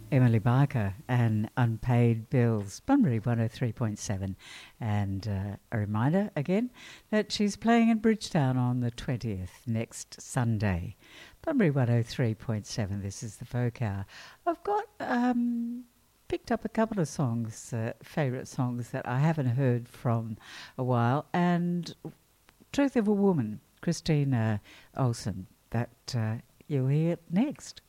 Emily Barker and Unpaid Bills, Bunbury 103.7. And a reminder again that she's playing in Bridgetown on the 20th, next Sunday. Bunbury 103.7, this is the Folk Hour. I've got picked up a couple of songs, favourite songs that I haven't heard from a while. And Truth of a Woman, Christina Olsen, that you'll hear next.